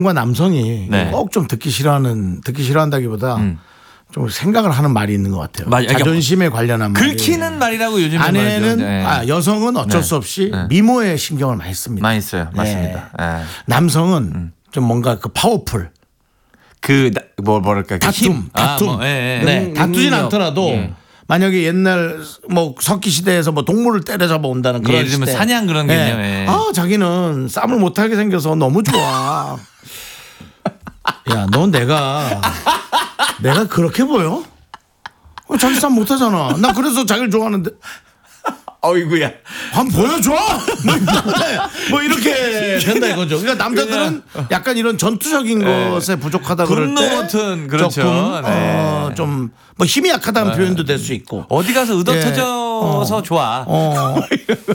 남성이 네. 꼭 좀 듣기 싫어한다기보다 좀 생각을 하는 말이 있는 것 같아요. 맞아요. 자존심에 관련한 말. 긁히는 말이라고 요즘에 아내는 네. 여성은 어쩔 수 없이 미모에 신경을 많이 씁니다. 많이 써요. 맞습니다. 네. 남성은 좀 뭔가 그 파워풀. 뭐랄까 다툼. 다투진 않더라도 만약에 옛날 뭐 석기 시대에서 뭐 동물을 때려잡아 온다는 그런 예를 들면 시대. 사냥 그런 개념. 예. 자기는 쌈을 못하게 생겨서 너무 좋아. 야, 넌 내가 그렇게 보여? 자기 쌈 못하잖아. 나 그래서 자기를 좋아하는데. 어이구야. 한번 보여줘. 뭐 이렇게 된다 이거죠. 그러니까 남자들은 약간 이런 전투적인 것에 부족하다 그럴 때 분노 같은 그렇죠. 조금 좀 뭐 힘이 약하다는 표현도 될 수 있고 어디 가서 의도 터져서 좋아.